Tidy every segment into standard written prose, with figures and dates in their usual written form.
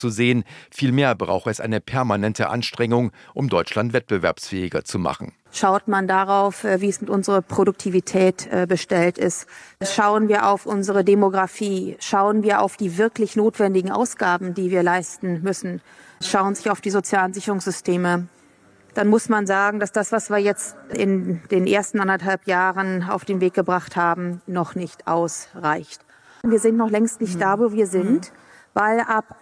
zu sehen. Vielmehr braucht es eine permanente Anstrengung, um Deutschland wettbewerbsfähiger zu machen. Schaut man darauf, wie es mit unserer Produktivität bestellt ist, schauen wir auf unsere Demografie, schauen wir auf die wirklich notwendigen Ausgaben, die wir leisten müssen, schauen sich auf die sozialen Sicherungssysteme, dann muss man sagen, dass das, was wir jetzt in den ersten 1,5 Jahren auf den Weg gebracht haben, noch nicht ausreicht. Wir sind noch längst nicht da, wo wir sind, weil ab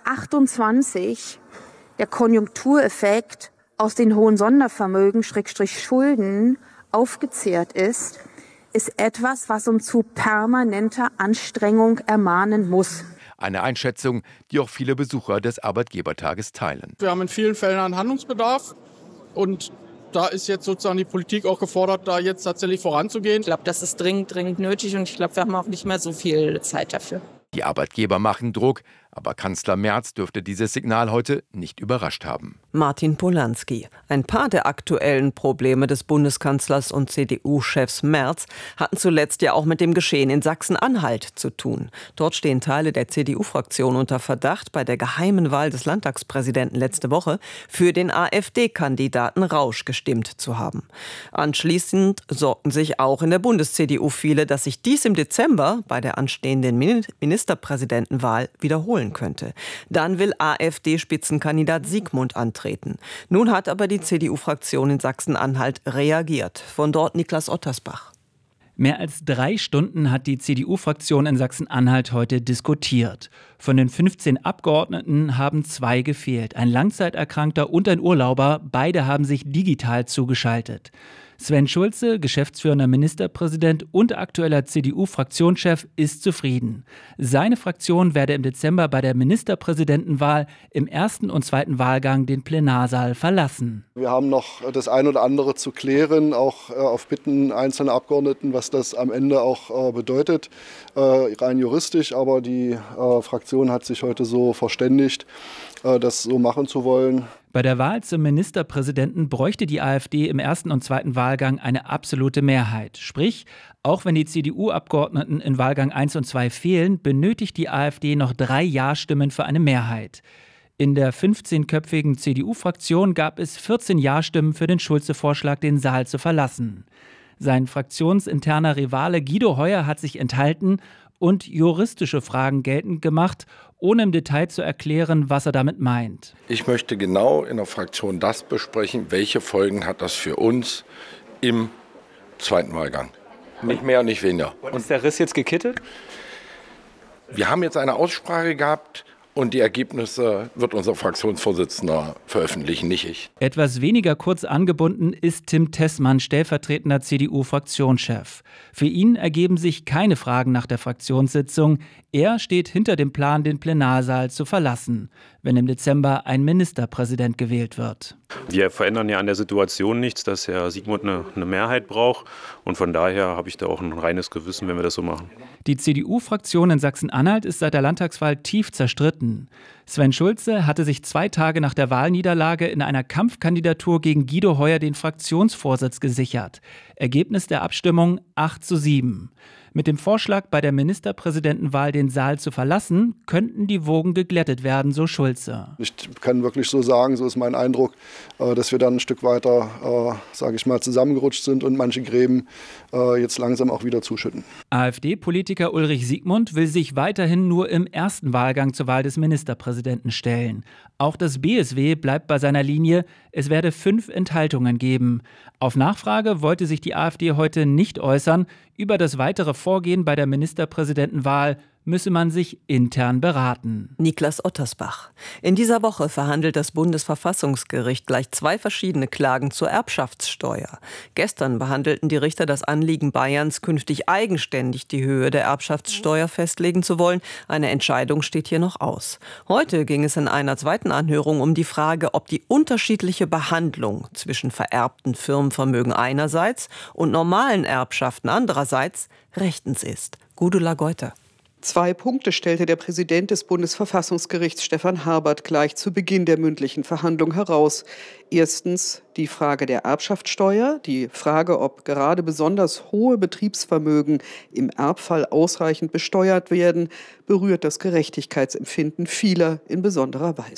28 der Konjunktureffekt aus den hohen Sondervermögen, Schulden, aufgezehrt ist etwas, was uns zu permanenter Anstrengung ermahnen muss. Eine Einschätzung, die auch viele Besucher des Arbeitgebertages teilen. Wir haben in vielen Fällen einen Handlungsbedarf und da ist jetzt sozusagen die Politik auch gefordert, da jetzt tatsächlich voranzugehen. Ich glaube, das ist dringend nötig und ich glaube, wir haben auch nicht mehr so viel Zeit dafür. Die Arbeitgeber machen Druck, aber Kanzler Merz dürfte dieses Signal heute nicht überrascht haben. Martin Polański. Ein paar der aktuellen Probleme des Bundeskanzlers und CDU-Chefs Merz hatten zuletzt ja auch mit dem Geschehen in Sachsen-Anhalt zu tun. Dort stehen Teile der CDU-Fraktion unter Verdacht, bei der geheimen Wahl des Landtagspräsidenten letzte Woche für den AfD-Kandidaten Rausch gestimmt zu haben. Anschließend sorgten sich auch in der Bundes-CDU viele, dass sich dies im Dezember bei der anstehenden Ministerpräsidentenwahl wiederholen könnte. Dann will AfD-Spitzenkandidat Siegmund antreten. Nun hat aber die CDU-Fraktion in Sachsen-Anhalt reagiert. Von dort Niklas Ottersbach. Mehr als 3 Stunden hat die CDU-Fraktion in Sachsen-Anhalt heute diskutiert. Von den 15 Abgeordneten haben 2 gefehlt. Ein Langzeiterkrankter und ein Urlauber. Beide haben sich digital zugeschaltet. Sven Schulze, geschäftsführender Ministerpräsident und aktueller CDU-Fraktionschef, ist zufrieden. Seine Fraktion werde im Dezember bei der Ministerpräsidentenwahl im ersten und zweiten Wahlgang den Plenarsaal verlassen. Wir haben noch das ein oder andere zu klären, auch auf Bitten einzelner Abgeordneten, was das am Ende auch bedeutet, rein juristisch. Aber die Fraktion hat sich heute so verständigt, das so machen zu wollen. Bei der Wahl zum Ministerpräsidenten bräuchte die AfD im ersten und zweiten Wahlgang eine absolute Mehrheit. Sprich, auch wenn die CDU-Abgeordneten in Wahlgang 1 und 2 fehlen, benötigt die AfD noch 3 Ja-Stimmen für eine Mehrheit. In der 15-köpfigen CDU-Fraktion gab es 14 Ja-Stimmen für den Schulze-Vorschlag, den Saal zu verlassen. Sein fraktionsinterner Rivale Guido Heuer hat sich enthalten und juristische Fragen geltend gemacht, ohne im Detail zu erklären, was er damit meint. Ich möchte genau in der Fraktion das besprechen, welche Folgen hat das für uns im zweiten Wahlgang. Nicht mehr, nicht weniger. Und ist der Riss jetzt gekittet? Wir haben jetzt eine Aussprache gehabt. Und die Ergebnisse wird unser Fraktionsvorsitzender veröffentlichen, nicht ich. Etwas weniger kurz angebunden ist Tim Tessmann, stellvertretender CDU-Fraktionschef. Für ihn ergeben sich keine Fragen nach der Fraktionssitzung. Er steht hinter dem Plan, den Plenarsaal zu verlassen, wenn im Dezember ein Ministerpräsident gewählt wird. Wir verändern ja an der Situation nichts, dass Herr Siegmund eine Mehrheit braucht. Und von daher habe ich da auch ein reines Gewissen, wenn wir das so machen. Die CDU-Fraktion in Sachsen-Anhalt ist seit der Landtagswahl tief zerstritten. Sven Schulze hatte sich 2 Tage nach der Wahlniederlage in einer Kampfkandidatur gegen Guido Heuer den Fraktionsvorsitz gesichert. Ergebnis der Abstimmung 8:7. Mit dem Vorschlag, bei der Ministerpräsidentenwahl den Saal zu verlassen, könnten die Wogen geglättet werden, so Schulze. Ich kann wirklich so sagen, so ist mein Eindruck, dass wir dann ein Stück weiter, zusammengerutscht sind und manche Gräben jetzt langsam auch wieder zuschütten. AfD-Politiker Ulrich Siegmund will sich weiterhin nur im ersten Wahlgang zur Wahl des Ministerpräsidenten stellen. Auch das BSW bleibt bei seiner Linie, es werde 5 Enthaltungen geben. Auf Nachfrage wollte sich die AfD heute nicht äußern. Über das weitere Vorgehen bei der Ministerpräsidentenwahl müsse man sich intern beraten. Niklas Ottersbach. In dieser Woche verhandelt das Bundesverfassungsgericht gleich 2 verschiedene Klagen zur Erbschaftssteuer. Gestern behandelten die Richter das Anliegen Bayerns, künftig eigenständig die Höhe der Erbschaftssteuer festlegen zu wollen. Eine Entscheidung steht hier noch aus. Heute ging es in einer zweiten Anhörung um die Frage, ob die unterschiedliche Behandlung zwischen vererbten Firmenvermögen einerseits und normalen Erbschaften andererseits rechtens ist. Gudula Geuter. 2 Punkte stellte der Präsident des Bundesverfassungsgerichts Stefan Habert gleich zu Beginn der mündlichen Verhandlung heraus. Erstens die Frage der Erbschaftssteuer, die Frage, ob gerade besonders hohe Betriebsvermögen im Erbfall ausreichend besteuert werden, berührt das Gerechtigkeitsempfinden vieler in besonderer Weise.